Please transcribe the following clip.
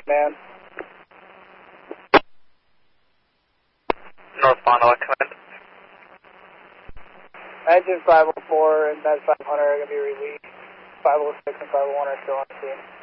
man. North Monoa, come in. Engine 504 and Med 500 are going to be released. 506 and 501 are still on scene.